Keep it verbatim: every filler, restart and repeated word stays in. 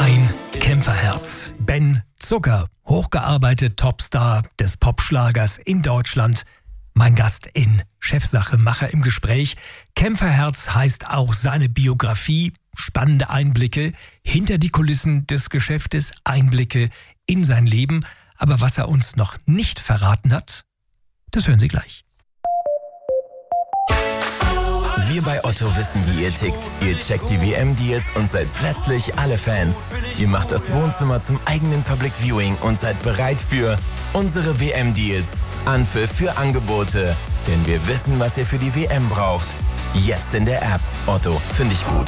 Ein Kämpferherz. Ben Zucker, hochgearbeitet Topstar des Popschlagers in Deutschland. Mein Gast in Chefsache Macher im Gespräch. Kämpferherz heißt auch seine Biografie. Spannende Einblicke hinter die Kulissen des Geschäftes, Einblicke in sein Leben. Aber was er uns noch nicht verraten hat, das hören Sie gleich. Wir bei Otto wissen, wie ihr tickt. Ihr checkt die W M-Deals und seid plötzlich alle Fans. Ihr macht das Wohnzimmer zum eigenen Public Viewing und seid bereit für unsere W M-Deals. Anpfiff für Angebote. Denn wir wissen, was ihr für die W M braucht. Jetzt in der App. Otto, finde ich gut.